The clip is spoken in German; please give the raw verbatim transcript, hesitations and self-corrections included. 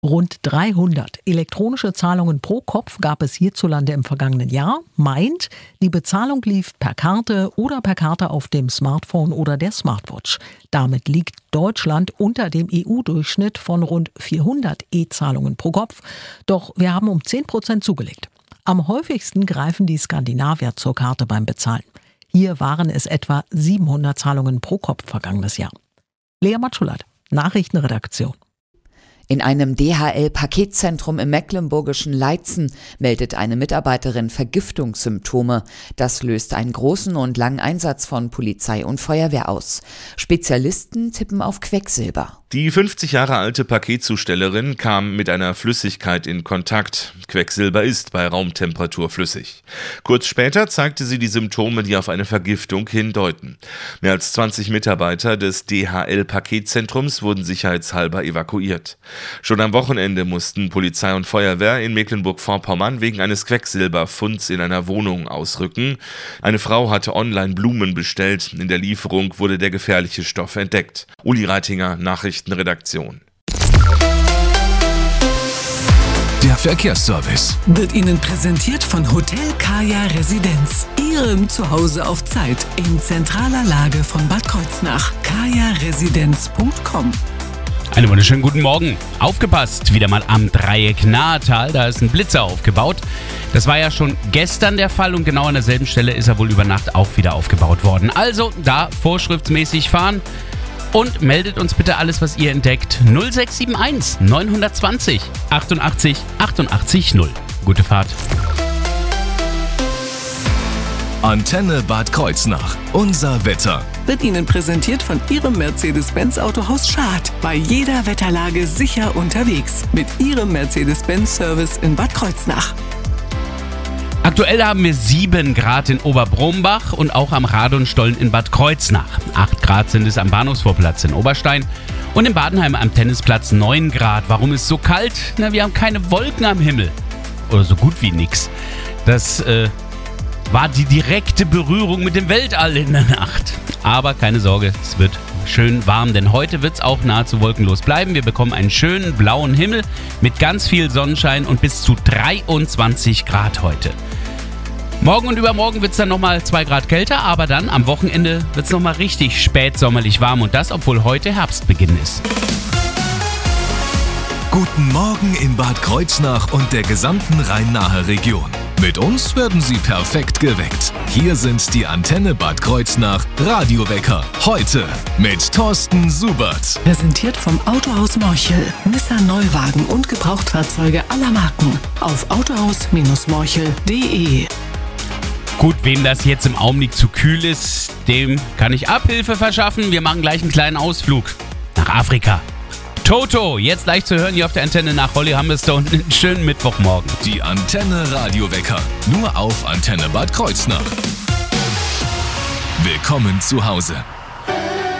Rund dreihundert elektronische Zahlungen pro Kopf gab es hierzulande im vergangenen Jahr. Meint, die Bezahlung lief per Karte oder per Karte auf dem Smartphone oder der Smartwatch. Damit liegt Deutschland unter dem E U-Durchschnitt von rund vierhundert E-Zahlungen pro Kopf. Doch wir haben um zehn Prozent zugelegt. Am häufigsten greifen die Skandinavier zur Karte beim Bezahlen. Hier waren es etwa siebenhundert Zahlungen pro Kopf vergangenes Jahr. Lea Matschulat, Nachrichtenredaktion. In einem D H L-Paketzentrum im mecklenburgischen Leitzen meldet eine Mitarbeiterin Vergiftungssymptome. Das löst einen großen und langen Einsatz von Polizei und Feuerwehr aus. Spezialisten tippen auf Quecksilber. Die fünfzig Jahre alte Paketzustellerin kam mit einer Flüssigkeit in Kontakt. Quecksilber ist bei Raumtemperatur flüssig. Kurz später zeigte sie die Symptome, die auf eine Vergiftung hindeuten. Mehr als zwanzig Mitarbeiter des D H L-Paketzentrums wurden sicherheitshalber evakuiert. Schon am Wochenende mussten Polizei und Feuerwehr in Mecklenburg-Vorpommern wegen eines Quecksilberfunds in einer Wohnung ausrücken. Eine Frau hatte online Blumen bestellt. In der Lieferung wurde der gefährliche Stoff entdeckt. Uli Reitinger, Nachrichtenredaktion. Der Verkehrsservice wird Ihnen präsentiert von Hotel Kaya Residenz. Ihrem Zuhause auf Zeit in zentraler Lage von Bad Kreuznach. kaya residenz punkt com. Einen wunderschönen guten Morgen. Aufgepasst, wieder mal am Dreieck Nahetal, da ist ein Blitzer aufgebaut. Das war ja schon gestern der Fall und genau an derselben Stelle ist er wohl über Nacht auch wieder aufgebaut worden. Also da vorschriftsmäßig fahren und meldet uns bitte alles, was ihr entdeckt. null sechs sieben eins neun zwei null achtundachtzig achtundachtzig null. Gute Fahrt. Antenne Bad Kreuznach. Unser Wetter wird Ihnen präsentiert von Ihrem Mercedes-Benz Autohaus Schad. Bei jeder Wetterlage sicher unterwegs. Mit Ihrem Mercedes-Benz-Service in Bad Kreuznach. Aktuell haben wir sieben Grad in Oberbrombach und auch am Radonstollen in Bad Kreuznach. acht Grad sind es am Bahnhofsvorplatz in Oberstein und in Badenheim am Tennisplatz neun Grad. Warum ist es so kalt? Na, wir haben keine Wolken am Himmel. Oder so gut wie nix. Das, äh... war die direkte Berührung mit dem Weltall in der Nacht. Aber keine Sorge, es wird schön warm, denn heute wird es auch nahezu wolkenlos bleiben. Wir bekommen einen schönen blauen Himmel mit ganz viel Sonnenschein und bis zu dreiundzwanzig Grad heute. Morgen und übermorgen wird es dann nochmal zwei Grad kälter, aber dann am Wochenende wird es nochmal richtig spätsommerlich warm und das, obwohl heute Herbstbeginn ist. Guten Morgen in Bad Kreuznach und der gesamten Rhein-Nahe Region. Mit uns werden Sie perfekt geweckt. Hier sind die Antenne Bad Kreuznach Radiowecker. Heute mit Thorsten Subert. Präsentiert vom Autohaus Morchel. Nissan Neuwagen und Gebrauchtfahrzeuge aller Marken. Auf autohaus morchel punkt de. Gut, wem das jetzt im Augenblick zu kühl ist, dem kann ich Abhilfe verschaffen. Wir machen gleich einen kleinen Ausflug nach Afrika. Toto, jetzt leicht zu hören hier auf der Antenne nach Holly Humberstone. Einen schönen Mittwochmorgen. Die Antenne Radiowecker, nur auf Antenne Bad Kreuznach. Willkommen zu Hause.